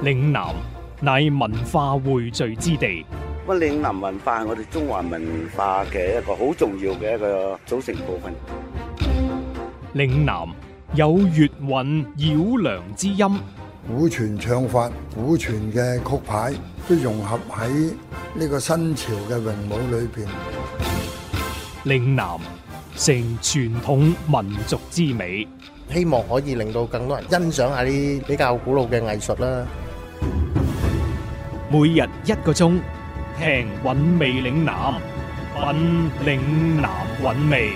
嶺南乃文化匯聚之地。 嶺南文化係我哋中華文化嘅一個好重要嘅一個組成部分。 嶺南有粵韻繞梁之音， 古傳唱法、古傳嘅曲牌都融合喺呢個新潮嘅詠舞裏邊。 嶺南成傳統民族之美， 希望可以令到更多人欣賞下啲比較古老嘅藝術啦。 每日1個鐘，聽韻味嶺南，品嶺南韻味。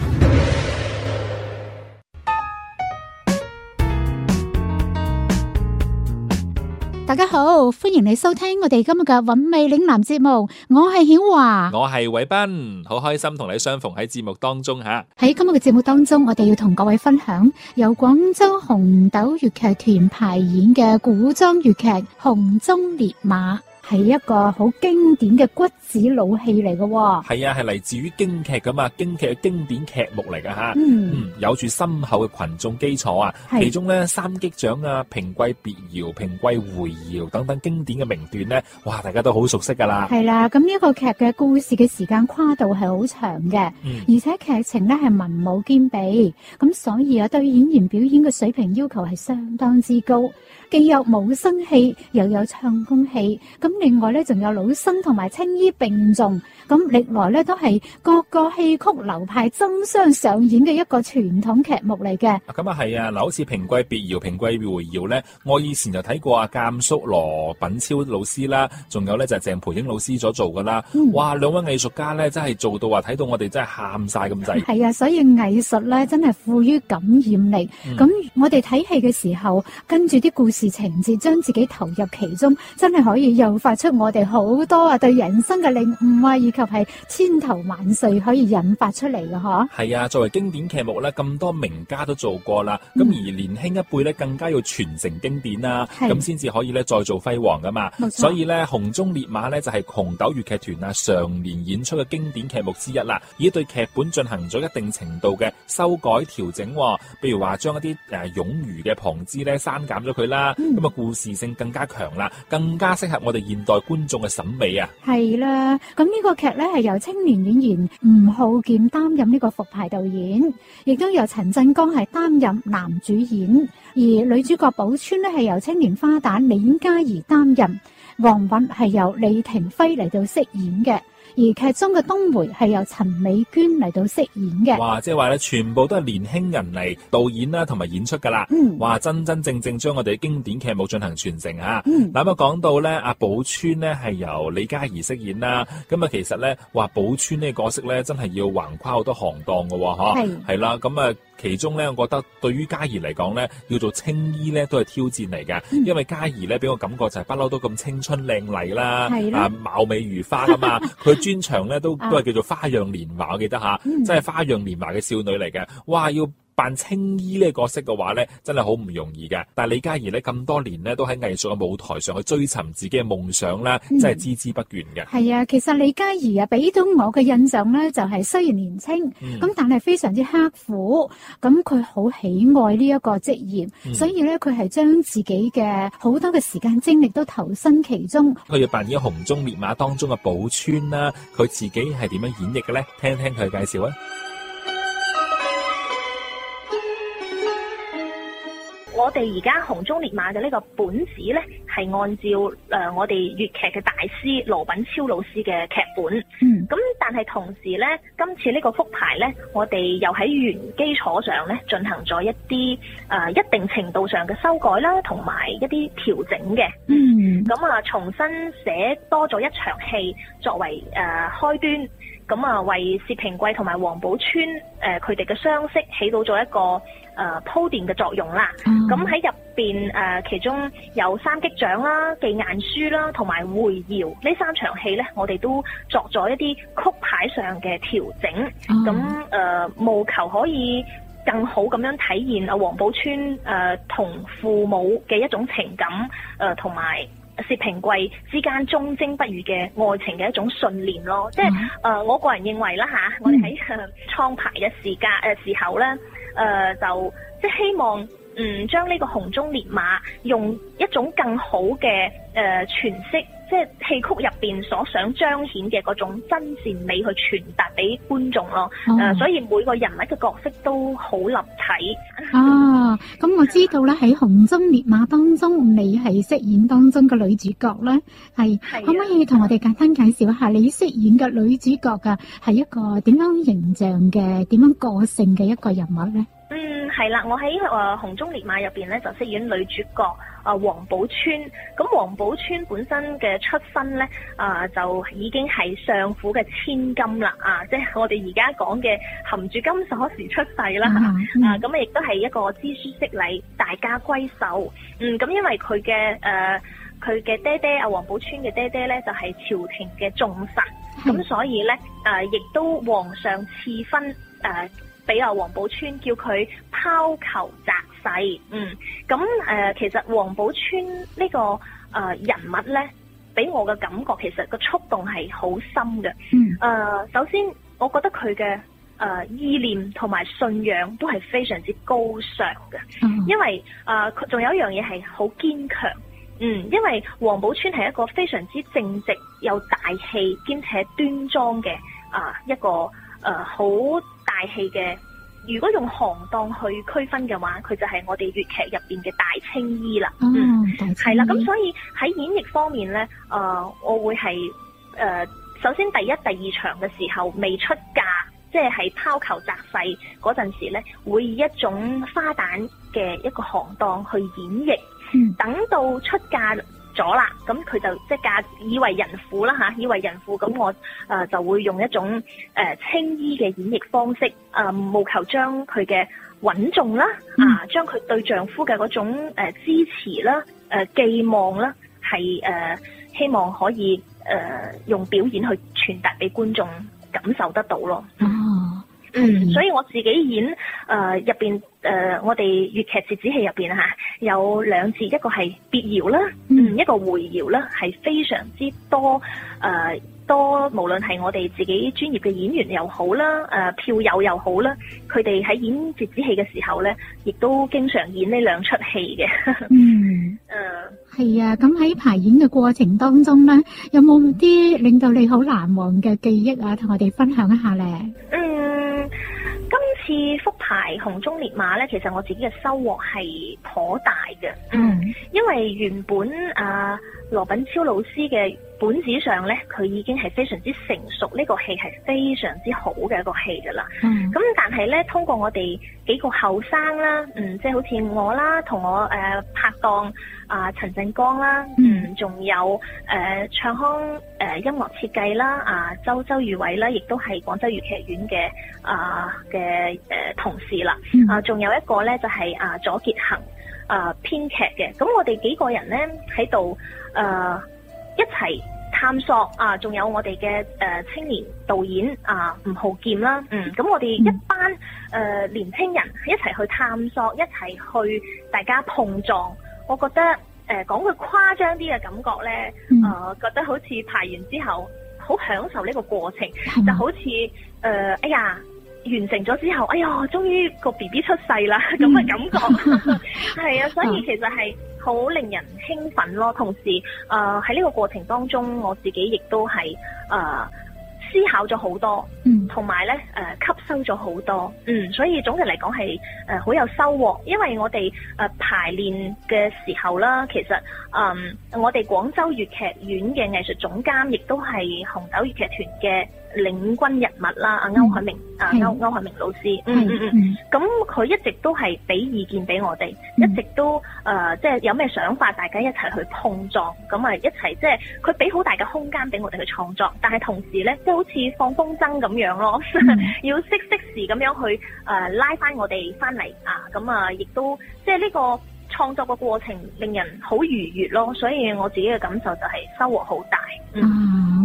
大家好，歡迎你收聽我哋今日嘅韻味嶺南節目，我係曉華， 我係偉斌，好開心同你相逢喺節目當中吓。 喺今日嘅節目當中，我哋要同各位分享由廣州紅豆粵劇團排演嘅古裝粵劇《紅中烈馬》。係一個好經典嘅骨子老戲嚟嘅。 係啊，係嚟自於京劇噶嘛，京劇嘅經典劇目嚟噶吓。有住深厚嘅群眾基礎啊。其中咧三擊掌啊、平貴別窯、平貴回窯等等經典嘅名段咧，哇，大家都好熟悉噶啦。 係啦，咁呢一個劇嘅故事嘅時間跨度係好長嘅，而且劇情咧係文武兼備，咁所以啊，對演員表演嘅水平要求係相當之高，既有武生戲，又有唱功戲，咁另外咧，仲有老生同埋青衣並重，咁歷來咧都係各個戲曲流派爭相上演嘅一個傳統劇目嚟嘅。 咁啊係啊，嗱，好似平貴別窯、平貴回窯咧，我以前就睇過啊，監叔羅品超老師啦，仲有咧就係鄭培英老師所做噶啦。哇，兩位藝術家咧真係做到話睇到我哋真係喊晒咁滯。係啊，所以藝術咧真係富於感染力。咁我哋睇戲嘅時候，跟住啲故事情節，將自己投入其中，真係可以誘發出我哋好多啊對人生嘅領悟啊，以及係千頭萬緒可以引發出嚟嘅嗬。 係啊，作為經典劇目咧，咁多名家都做過啦，咁而年輕一輩咧更加要傳承經典啦，咁先至可以咧再做輝煌噶嘛。所以咧，紅中烈馬咧就係紅豆粵劇團啊常年演出嘅經典劇目之一啦，已經對劇本進行咗一定程度嘅修改調整，譬如話將一啲冗餘嘅旁支咧刪減咗佢啦，咁啊故事性更加強啦，更加適合我哋現代觀眾嘅審美啊。係啦， 咁呢個劇咧係由青年演員吳浩健擔任呢個復排導演，亦都由陳振剛係擔任男主演，而女主角寶釧咧係由青年花旦李嘉怡擔任，黃韻係由李廷輝嚟到飾演嘅。而劇中嘅冬梅係由陳美娟嚟到飾演嘅。哇，即係話咧，全部都係年輕人嚟導演啦，同埋演出噶啦。哇，真真正正將我哋經典劇目進行傳承吓。嗱，咁講到咧，阿寶釧咧係由李嘉怡飾演啦。咁啊，其實咧話寶釧呢個角色咧，真係要橫跨好多行當噶，嗬。係啦，咁啊。其中咧，我覺得對於嘉怡嚟講咧，要做青衣咧都係挑戰嚟嘅，因為嘉怡咧俾我感覺就係不嬲都咁青春靚麗啦，貌美如花噶嘛。佢專長咧都係叫做花樣年華，我記得吓，真係花樣年華嘅少女嚟嘅。哇，要扮青衣呢個角色嘅話咧，真係好唔容易嘅。但係李嘉怡咧咁多年咧，都喺藝術嘅舞台上去追尋自己嘅夢想啦，真係孜孜不倦嘅。係啊，其實李嘉怡啊，俾到我嘅印象咧，就係雖然年輕，咁但係非常之刻苦，咁佢好喜愛呢一個職業，所以咧佢係將自己嘅好多嘅時間精力都投身其中。佢要扮演紅中烈馬當中嘅寶釧啦，佢自己係點樣演繹嘅咧？聽聽佢介紹啊！ 我哋而家紅中烈馬嘅呢個本子呢，係按照我哋粵劇嘅大師羅品超老師嘅劇本。咁但係同時呢，今次呢個復排呢，我哋又喺原基礎上呢進行咗一啲一定程度上嘅修改啦，同埋一啲調整嘅。咁啊，重新寫多咗一場戲作為開端。咁啊，為薛平貴同埋黃寶釧佢哋嘅相識起到咗一個鋪墊嘅作用啦。咁喺入邊其中有三擊掌啦、技雁書啦，同埋回窯呢三場戲咧，我哋都作咗一啲曲牌上嘅調整。咁務求可以更好咁樣體現黃寶釧同父母嘅一種情感，同埋薛平貴之間忠貞不渝嘅愛情嘅一種信念咯。即係我個人認為啦我哋喺創排嘅時候咧，就即係希望將呢個紅中烈馬用一種更好嘅詮釋，即係戲曲入邊所想彰顯嘅嗰種真善美去傳達俾觀眾咯。所以每個人物嘅角色都好立體。 咁我知道咧喺紅中烈馬當中，你係飾演當中嘅女主角咧，可唔可以同我哋簡單介紹一下你飾演嘅女主角㗎係一個點樣形象嘅、點樣個性嘅一個人物咧？ 係啦，我喺紅中烈馬入邊咧就飾演女主角王寶釧。咁王寶釧本身嘅出身咧就已經係相府嘅千金啦，即係我哋而家講嘅含住金鎖匙出世啦。咁亦都係一個知書識禮、大家閨秀。咁因為佢嘅爹爹王寶釧嘅爹爹咧就係朝廷嘅重臣，咁所以咧亦都皇上賜婚俾王寶釧，叫佢拋球擲勢。其實王寶釧呢個人物咧，俾我嘅感覺其實個觸動係好深嘅。首先我覺得佢嘅意念同埋信仰都係非常之高尚嘅。因為佢仲有一樣嘢係好堅強。因為王寶釧係一個非常之正直、有大氣兼且端莊嘅一個好大氣嘅。如果用行當去區分嘅話，佢就係我哋粵劇入邊嘅大青衣啦。係啦，咁所以喺演繹方面咧，我會係首先第一、第二場嘅時候未出嫁，即係拋球擲勢嗰陣時咧，會以一種花旦嘅一個行當去演繹。等到出嫁咗啦，咁佢就即係嫁以為人婦啦吓，以為人婦，咁我就會用一種青衣嘅演繹方式，務求將佢嘅穩重啦，將佢對丈夫嘅嗰種支持啦、寄望啦，係希望可以用表演去傳達俾觀眾感受得到咯。所以我自己演入邊我哋粵劇折子戲入邊有兩節，一個係別窯啦，一個回窯啦，係非常之多無論係我哋自己專業嘅演員又好啦，票友又好啦，佢哋喺演折子戲嘅時候咧，亦都經常演呢兩出戲嘅。係啊，咁喺排演嘅過程當中咧，有冇啲令到你好難忘嘅記憶啊？同我哋分享一下咧。 今次復排紅中烈馬咧，其實我自己嘅收穫係頗大嘅。因為原本羅品超老師嘅本子上咧，佢已經係非常之成熟，呢個戲係非常之好嘅一個戲噶啦。咁但係咧，通過我哋幾個後生啦，即係好似我啦，同我拍檔陳振剛啦，仲有唱腔音樂設計啦，周宇偉啦，亦都係廣州粵劇院嘅同事啦。仲有一個咧就係左傑恒編劇嘅。咁我哋幾個人咧喺度一齊探索仲有我哋嘅青年導演吳浩劍啦。咁我哋一班年青人一齊去探索，一齊去大家碰撞。我覺得講句誇張啲嘅感覺咧，覺得好似排完之後好享受呢個過程，就好似哎呀完成咗之後，哎呀終於個 BB 出世啦咁嘅感覺。係啊，所以其實係好令人興奮咯。同時喺呢個過程當中，我自己亦都係思考咗好多，同埋咧吸收咗好多。所以總嘅嚟講係好有收穫。因為我哋排練嘅時候啦，其實我哋廣州粵劇院嘅藝術總監亦都係紅豆粵劇團嘅領軍人物啦，歐海明歐海明老師。咁佢一直都係俾意見俾我哋，一直都即係有咩想法，大家一齊去碰撞，咁一齊即係佢俾好大嘅空間俾我哋去創作，但係同時咧即係好似放風箏咁樣咯，要適時咁樣去拉翻我哋翻嚟咁亦都即係呢個創作嘅過程令人好愉悅咯，所以我自己嘅感受就係收穫好大。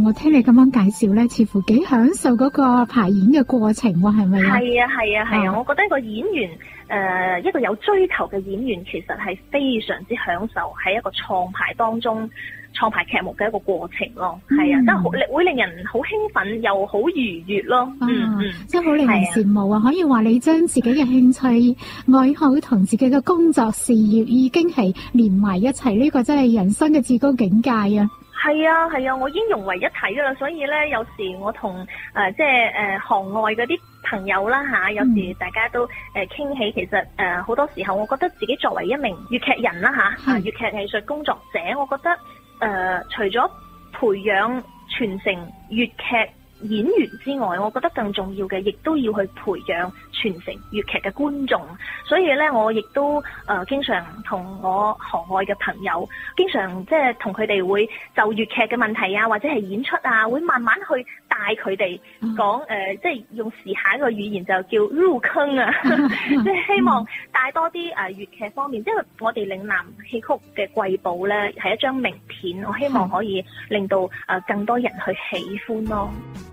我聽你咁樣介紹咧，似乎幾享受嗰個排演嘅過程喎，係咪啊？ 係啊，我覺得一個演員一個有追求嘅演員，其實係非常之享受喺一個創排當中創排劇目嘅一個過程咯。係啊，真係會令人好興奮又好愉悅咯。 真係好令人羨慕啊！可以話你將自己嘅興趣愛好同自己嘅工作事業已經係連埋一齊，呢個真係人生嘅至高境界啊！ 係啊，我已經融為一體噶啦，所以咧有時我同行外嗰啲朋友啦嚇，有時大家都傾起，其實好多時候我覺得自己作為一名粵劇人啦嚇，粵劇藝術工作者，我覺得除咗培養傳承粵劇演員之外，我覺得更重要嘅，亦都要去培養傳承粵劇嘅觀眾。所以咧，我亦都經常同我行外嘅朋友，經常即係同佢哋會就粵劇嘅問題啊，或者係演出啊，會慢慢去帶佢哋講即係用時下一個語言就叫入坑啊，即係希望帶多啲粵劇方面，因為我哋嶺南戲曲嘅瑰寶咧係一張名片，我希望可以令到更多人去喜歡咯。